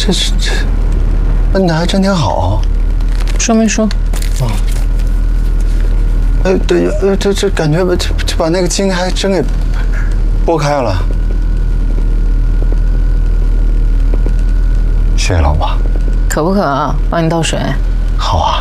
这问的还真挺好。 说没说？ 哦。对，这感觉把那个筋还真给拨开了。谢谢老婆。 渴不渴啊？帮你倒水。 好啊。